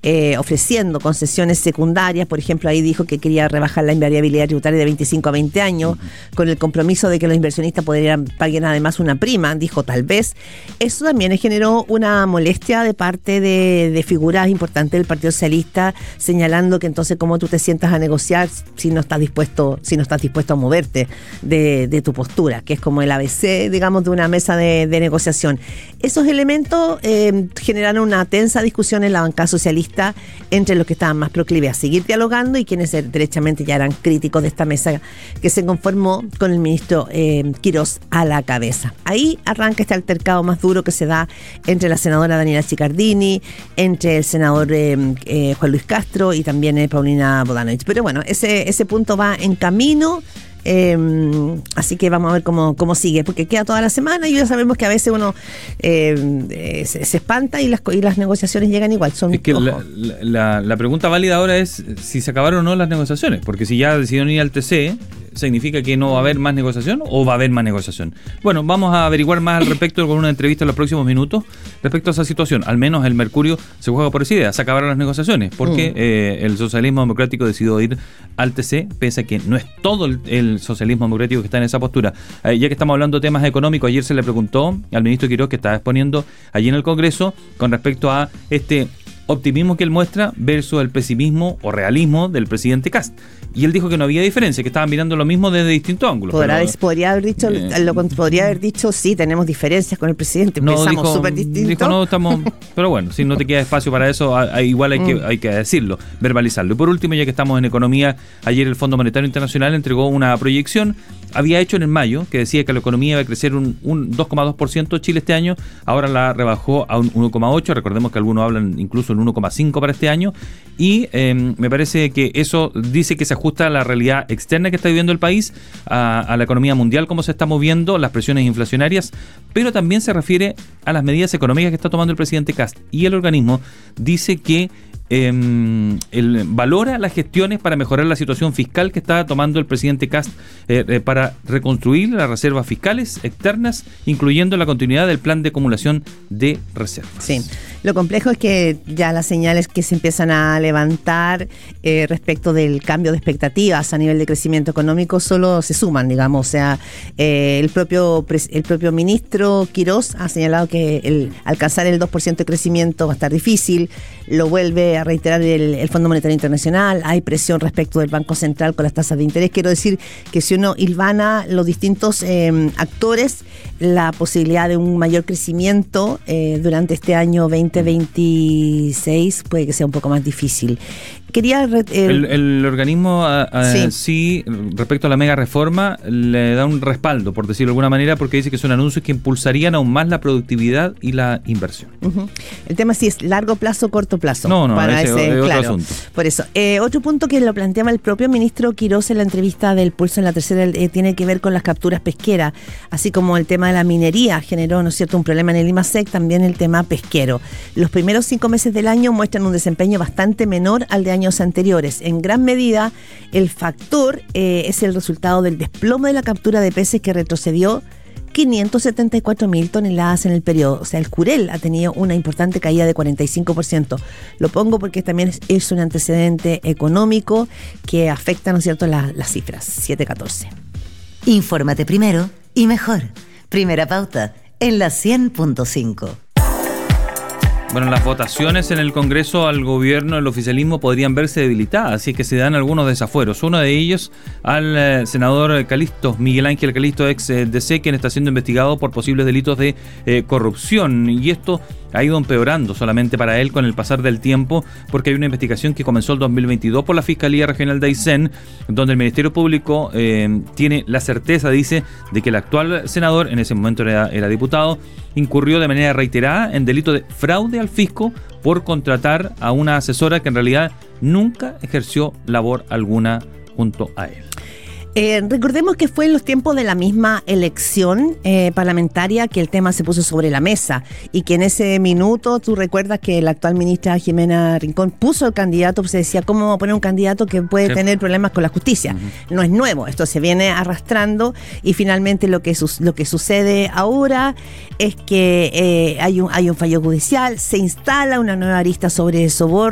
ofreciendo concesiones secundarias. Por ejemplo, ahí dijo que quería rebajar la invariabilidad tributaria de 25 a 20 años, con el compromiso de que los inversionistas podrían pagar además una prima, dijo tal vez. Eso también generó una molestia de parte de figuras importantes del Partido Socialista, señalando que entonces cómo tú te sientas a negociar si no estás dispuesto a moverte de tu postura, que es como el ABC, digamos, de una mesa de negociación. Esos elementos generaron una tensa discusión en la bancada socialista entre los que estaban más proclives a seguir dialogando y quienes derechamente ya eran críticos de esta mesa que se conformó con el ministro Quirós a la cabeza. Ahí arranca este altercado más duro que se da entre la senadora Daniela Chiccardini, entre el senador Juan Luis Castro y también Paulina Bodanovich. Pero bueno, ese punto va en camino. Así que vamos a ver cómo sigue, porque queda toda la semana y ya sabemos que a veces uno se espanta y las negociaciones llegan igual. Es que la pregunta válida ahora es si se acabaron o no las negociaciones, porque si ya decidieron ir al TC, ¿significa que no va a haber más negociación o va a haber más negociación? Bueno, vamos a averiguar más al respecto con una entrevista en los próximos minutos respecto a esa situación. Al menos el Mercurio se juega por esa idea, se acabaron las negociaciones, porque el socialismo democrático decidió ir al TC, pese a que no es todo el socialismo democrático que está en esa postura. Ya que estamos hablando de temas económicos, ayer se le preguntó al ministro Quirós, que estaba exponiendo allí en el Congreso, con respecto a este optimismo que él muestra versus el pesimismo o realismo del presidente Kast. Y él dijo que no había diferencia, que estaban mirando lo mismo desde distintos ángulos. Podría haber dicho sí, tenemos diferencias con el presidente, pensamos súper distinto. Dijo no, estamos, pero bueno, si no te queda espacio para eso, igual hay que decirlo, verbalizarlo. Y por último, ya que estamos en economía, ayer el Fondo Monetario Internacional entregó una proyección, había hecho en mayo, que decía que la economía iba a crecer un 2,2% Chile este año, ahora la rebajó a un 1,8%, recordemos que algunos hablan incluso en 1,5% para este año, y me parece que eso dice que se ajusta a la realidad externa que está viviendo el país, a la economía mundial, cómo se está moviendo, las presiones inflacionarias, pero también se refiere a las medidas económicas que está tomando el presidente Kast, y el organismo dice que valora las gestiones para mejorar la situación fiscal que está tomando el presidente Kast para reconstruir las reservas fiscales externas, incluyendo la continuidad del plan de acumulación de reservas. Sí, lo complejo es que ya las señales que se empiezan a levantar respecto del cambio de expectativas a nivel de crecimiento económico solo se suman, digamos. O sea, el propio ministro Quirós ha señalado que alcanzar el 2% de crecimiento va a estar difícil, lo vuelve a reiterar el Fondo Monetario Internacional, hay presión respecto del Banco Central con las tasas de interés. Quiero decir que si uno hilvana los distintos actores, la posibilidad de un mayor crecimiento durante este año 2026 puede que sea un poco más difícil. El organismo sí, respecto a la mega reforma, le da un respaldo, por decirlo de alguna manera, porque dice que son anuncios que impulsarían aún más la productividad y la inversión. El tema sí es largo plazo, corto plazo. No, ese es otro asunto. Por eso, otro punto que lo planteaba el propio ministro Quirós en la entrevista del Pulso en la tercera, tiene que ver con las capturas pesqueras, así como el tema de la minería generó, ¿no es cierto?, un problema en el IMASEC, también el tema pesquero. Los primeros 5 meses del año muestran un desempeño bastante menor al de años anteriores. En gran medida, el factor es el resultado del desplome de la captura de peces, que retrocedió 574.000 toneladas en el periodo. O sea, el Curel ha tenido una importante caída de 45%. Lo pongo porque también es un antecedente económico que afecta, ¿no es cierto?, las cifras. 7-14. Infórmate primero y mejor. Primera Pauta, en la 100.5. Bueno, las votaciones en el Congreso al gobierno, el oficialismo, podrían verse debilitadas, así que se dan algunos desafueros. Uno de ellos al senador Calisto, Miguel Ángel Calisto, ex DC, quien está siendo investigado por posibles delitos de corrupción. Y esto ha ido empeorando solamente para él con el pasar del tiempo, porque hay una investigación que comenzó el 2022 por la Fiscalía Regional de Aysén, donde el Ministerio Público tiene la certeza, dice, de que el actual senador, en ese momento era diputado, incurrió de manera reiterada en delito de fraude al fisco por contratar a una asesora que en realidad nunca ejerció labor alguna junto a él. Recordemos que fue en los tiempos de la misma elección parlamentaria que el tema se puso sobre la mesa, y que en ese minuto, tú recuerdas que la actual ministra Jimena Rincón puso el candidato, pues se decía, ¿cómo vamos a poner un candidato que puede tener problemas con la justicia? No es nuevo, esto se viene arrastrando, y finalmente lo que sucede ahora es que hay un fallo judicial, se instala una nueva arista sobre soborno